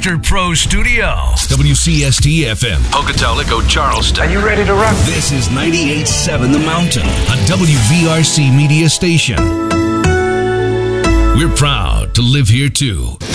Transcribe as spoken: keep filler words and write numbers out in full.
Factor Pro Studios. W C S T F M. Pocatello, Charleston. Are you ready to rock? This is ninety-eight point seven The Mountain, a W V R C media station. We're proud to live here too.